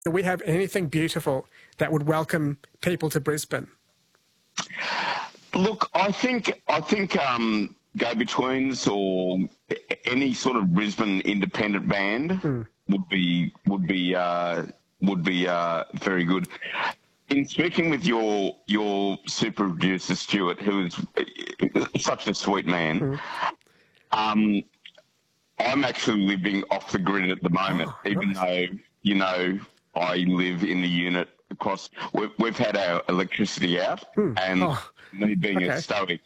Do we have anything beautiful that would welcome people to Brisbane? Look, I think Go-Betweens or any sort of Brisbane independent band would be very good. In speaking with your super producer Stuart, who is such a sweet man, I'm actually living off the grid at the moment, even though I live in the unit across. We've had our electricity out, and me being a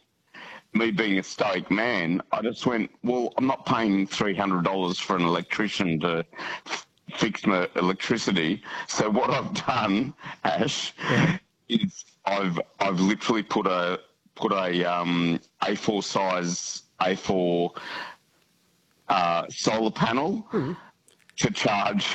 stoic man, I just went, well, I'm not paying $300 for an electrician to fix my electricity. So what I've done, Ash, is I've literally put a A4 size A4 solar panel to charge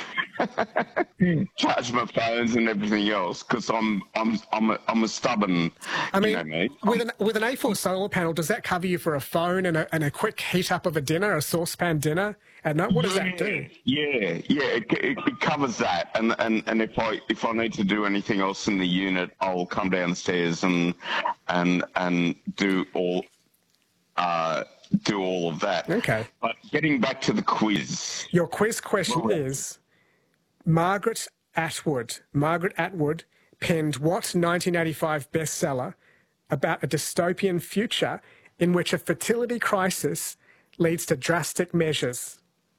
my phones and everything else, because I'm a stubborn. I mean, you know me. With an A4 solar panel, does that cover you for a phone and a quick heat up of a dinner, a saucepan dinner at night? What does that do? Yeah, it covers that, and if I need to do anything else in the unit, I'll come downstairs and do all of that. Okay. But getting back to the quiz. Your quiz question is, Margaret Atwood penned what 1985 bestseller about a dystopian future in which a fertility crisis leads to drastic measures?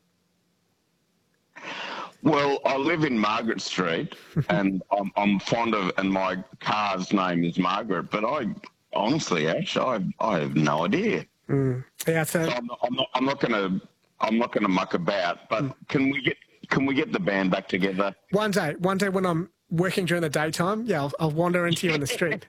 Well, I live in Margaret Street, and I'm fond of, and my car's name is Margaret. But honestly, Ash, I have no idea. Yeah, so I'm not gonna muck about. But can we get the band back together one day when I'm working during the daytime? Yeah, I'll wander into you in the street.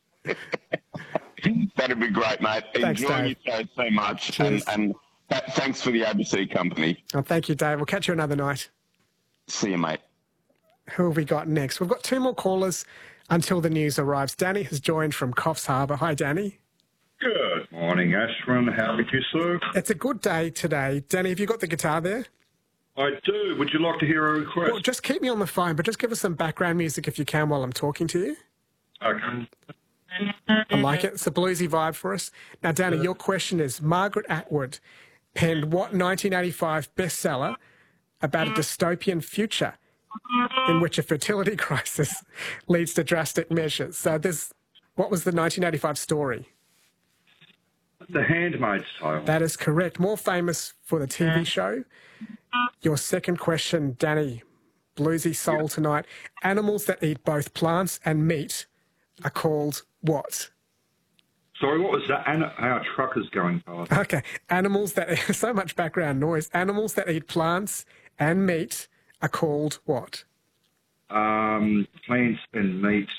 That'd be great, mate. Thanks, Enjoying Dave. your show so much, Cheers. and thanks for the ABC company. Oh, thank you, Dave. We'll catch you another night. See you, mate. Who have we got next? We've got two more callers until the news arrives. Danny has joined from Coffs Harbour. Hi, Danny. Good morning, Ashwin. How are you, sir? It's a good day today. Danny, have you got the guitar there? I do. Would you like to hear a request? Well, just keep me on the phone, but just give us some background music if you can while I'm talking to you. Okay. I like it. It's a bluesy vibe for us. Now, Danny, your question is, Margaret Atwood penned what 1985 bestseller about a dystopian future in which a fertility crisis leads to drastic measures? So what was the 1985 story? The Handmaid's Tale. That is correct. More famous for the TV show. Your second question, Danny, bluesy soul tonight. Animals that eat both plants and meat are called what? Sorry, what was that? Our truck is going past. Okay. Animals that... so much background noise. Animals that eat plants and meat are called what? Plants and meat.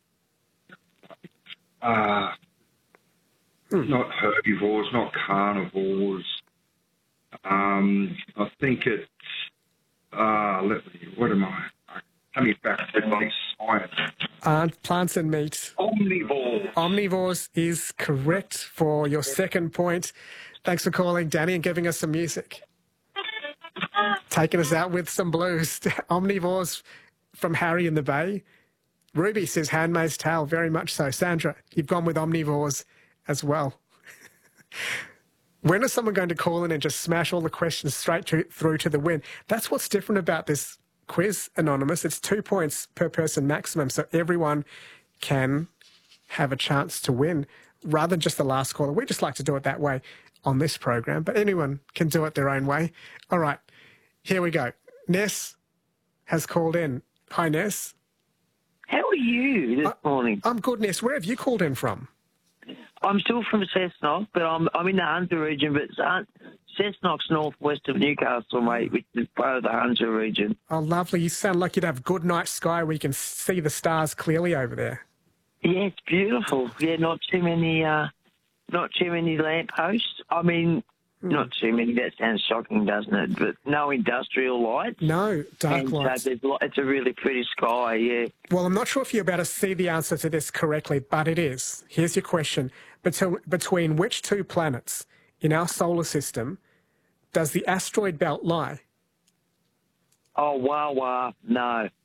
Not herbivores, not carnivores. I think it's... what am I? Coming back to my science. Plants and meat. Omnivores. Omnivores is correct for your second point. Thanks for calling, Danny, and giving us some music. Taking us out with some blues. Omnivores from Harry in the Bay. Ruby says Handmaid's Tale, very much so. Sandra, you've gone with Omnivores as well. When is someone going to call in and just smash all the questions straight through to the win? That's what's different about this quiz, Anonymous. It's 2 points per person maximum, so everyone can have a chance to win rather than just the last caller. We just like to do it that way on this program, but anyone can do it their own way. All right, here we go. Ness has called in. Hi, Ness. How are you this morning? I'm good, Ness. Where have you called in from? I'm still from Cessnock, but I'm in the Hunter region, but Cessnock's northwest of Newcastle, mate, which is part of the Hunter region. Oh, lovely. You sound like you'd have good night sky where you can see the stars clearly over there. Yeah, it's beautiful. Yeah, not too many lampposts. I mean, not too many. That sounds shocking, doesn't it? But no industrial lights. No, dark lights. It's a really pretty sky, yeah. Well, I'm not sure if you're about to see the answer to this correctly, but it is. Here's your question. Between which two planets in our solar system does the asteroid belt lie? Oh, wow. No.